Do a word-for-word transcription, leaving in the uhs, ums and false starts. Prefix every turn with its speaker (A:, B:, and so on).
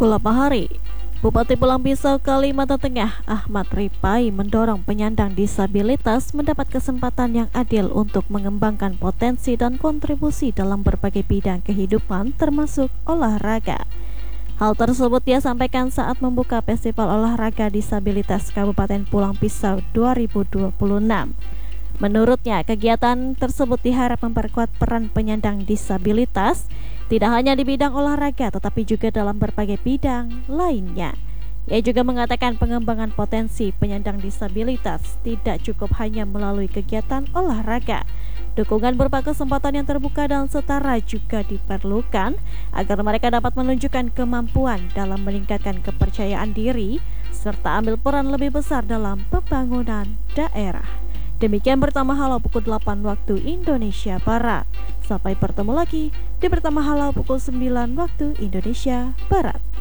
A: Kulapahari, Bupati Pulang Pisau, Kalimantan Tengah, Ahmad Ripai mendorong penyandang disabilitas mendapat kesempatan yang adil untuk mengembangkan potensi dan kontribusi dalam berbagai bidang kehidupan termasuk olahraga. Hal tersebut dia sampaikan saat membuka Festival Olahraga Disabilitas Kabupaten Pulang Pisau dua ribu dua puluh enam. Menurutnya, kegiatan tersebut diharap memperkuat peran penyandang disabilitas tidak hanya di bidang olahraga tetapi juga dalam berbagai bidang lainnya. Ia juga mengatakan pengembangan potensi penyandang disabilitas tidak cukup hanya melalui kegiatan olahraga. Dukungan berupa kesempatan yang terbuka dan setara juga diperlukan agar mereka dapat menunjukkan kemampuan dalam meningkatkan kepercayaan diri serta ambil peran lebih besar dalam pembangunan daerah. Demikian Bertama Halau pukul delapan waktu Indonesia Barat. Sampai bertemu lagi di Bertama Halau pukul sembilan waktu Indonesia Barat.